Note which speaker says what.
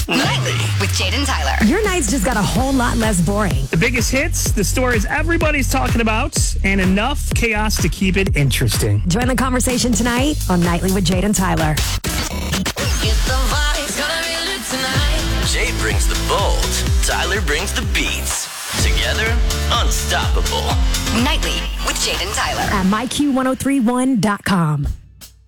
Speaker 1: Nightly with Jade and Tyler.
Speaker 2: Your nights just got a whole lot less boring.
Speaker 3: The biggest hits, the stories everybody's talking about, and enough chaos to keep it interesting.
Speaker 2: Join the conversation tonight on Nightly with Jade and Tyler.
Speaker 4: Jade brings the bold, Tyler brings the beats. Together, unstoppable.
Speaker 1: Nightly with Jade and Tyler.
Speaker 2: At myq1031.com.